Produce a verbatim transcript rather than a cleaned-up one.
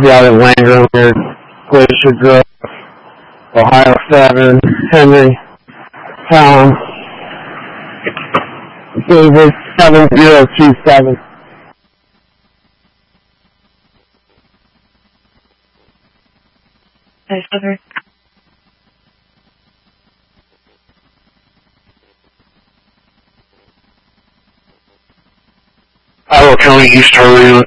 out at Landrum near Glacier Grove, Ohio seven, Henry, Tom, David seven zero two seven. Nice weather. Iowa County, East Harley,